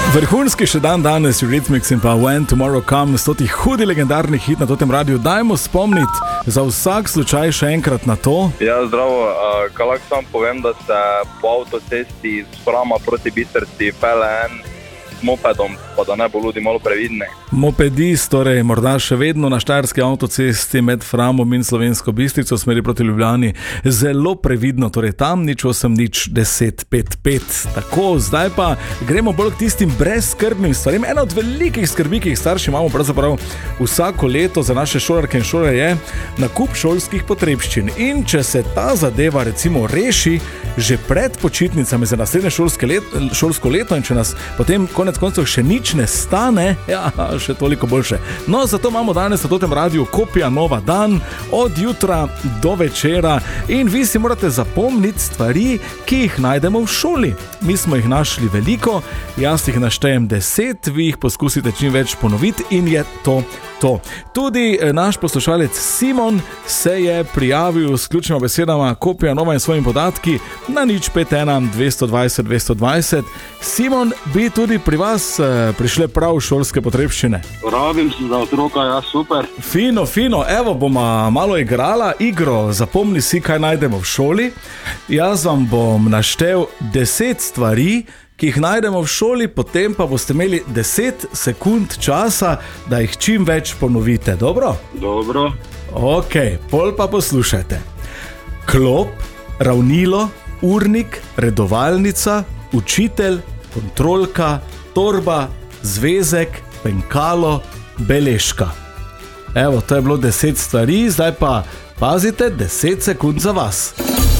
Vrhunski še dan danes, Eurythmics in pa When Tomorrow Comes, to ti hudi legendarni hit na tem radiju. Dajmo spomniti za vsak slučaj še enkrat na to. Ja, zdravo, kalak sam povem, da se po avtocesti z Frama proti Bistrci pele en mopedom, pa da ne bo ljudi malo previdni. Mopedist, torej morda še vedno na štajerski avtocesti med Framom in Slovensko Bistrico, smeri proti Ljubljani, zelo previdno, torej tam nič 8 nič 10 5 5. Tako, zdaj pa gremo bolj k tistim brezskrbnim stvarem. Ena od velikih skrbi, ki jih starši imamo pravzaprav vsako leto za naše šolarke in šole, je nakup šolskih potrebščin. In če se ta zadeva recimo reši že pred počitnicami za naslednje šolsko leto in če nas potem konec koncev še nič ne stane, ja, še toliko boljše. No, zato imamo danes na tem radiju Kopija Nova dan, od jutra do večera in vi si morate zapomniti stvari, ki jih najdemo v šoli. Mi smo jih našli veliko, jaz jih naštejem 10, vi jih poskusite čim več ponoviti in je to. Tudi naš poslušalec Simon se je prijavil s ključnima besedama Kopija Nova in svojimi podatki na 051 220 220. Simon, bi tudi pri vas prišle prav šolske potrebščine? Rabim se za otroka, ja, super. Fino, evo bomo malo igrala igro, zapomni si, kaj najdemo v šoli. Jaz vam bom naštel 10 stvari, ki jih najdemo v šoli, potem pa boste imeli 10 sekund časa, da jih čim več ponovite, dobro? Dobro. Ok, pol pa poslušajte. Klop, ravnilo, urnik, redovalnica, učitelj, kontrolka, torba, zvezek, penkalo, beležka. Evo, to je bilo 10 stvari, zdaj pa pazite, 10 sekund za vas.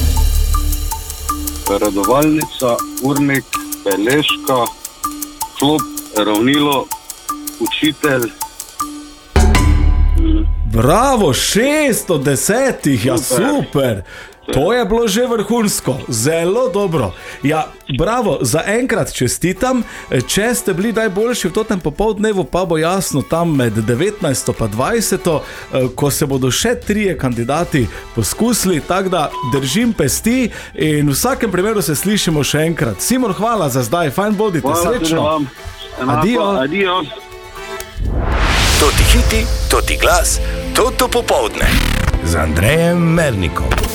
Redovalnica, urnik, beležka, klop, ravnilo, učitelj. Bravo, 6 od 10, ja super. To je bilo že vrhunsko, zelo dobro. Ja, bravo, za enkrat čestitam. Če ste bili najboljši v tem popoldnevu, pa bo jasno tam med 19. pa 20. ko se bodo še 3 kandidati poskusili, tako da držim pesti in v vsakem primeru se slišimo še enkrat. Simon, hvala za zdaj, fajn bodite, hvala, srečno. Adijo. To ti hiti, to ti glas, to popoldne z Andrejem Mernikom.